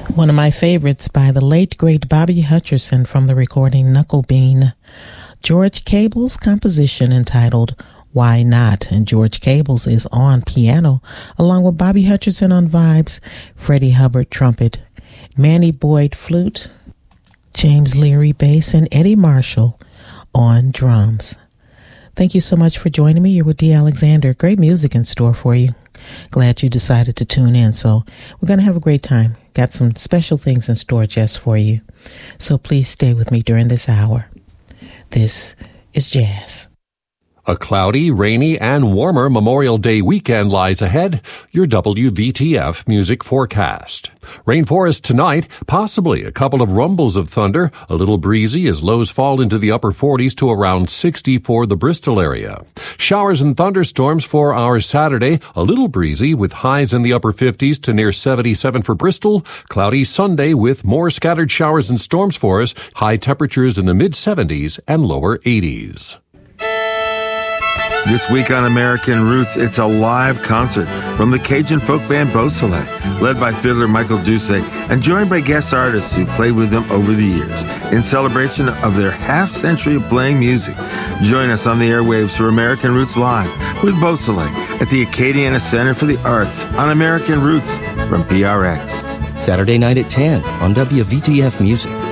One of my favorites by the late, great Bobby Hutcherson from the recording Knucklebean. George Cable's composition entitled Why Not? And George Cables is on piano, along with Bobby Hutcherson on vibes, Freddie Hubbard trumpet, Manny Boyd flute, James Leary bass, and Eddie Marshall on drums. Thank you so much for joining me. You're with Dee Alexander. Great music in store for you. Glad you decided to tune in. So we're going to have a great time. Got some special things in store just for you. So please stay with me during this hour. This is Jazz. A cloudy, rainy, and warmer Memorial Day weekend lies ahead. Your WVTF music forecast. Rainforest tonight, possibly a couple of rumbles of thunder, a little breezy as lows fall into the upper 40s to around 60 for the Bristol area. Showers and thunderstorms for our Saturday, a little breezy with highs in the upper 50s to near 77 for Bristol. Cloudy Sunday with more scattered showers and storms for us, high temperatures in the mid-70s and lower 80s. This week on American Roots, it's a live concert from the Cajun folk band Beausoleil, led by fiddler Michael Doucet, and joined by guest artists who played with them over the years. In celebration of their half-century of playing music, join us on the airwaves for American Roots Live with Beausoleil at the Acadiana Center for the Arts on American Roots from PRX. Saturday night at 10 on WVTF Music.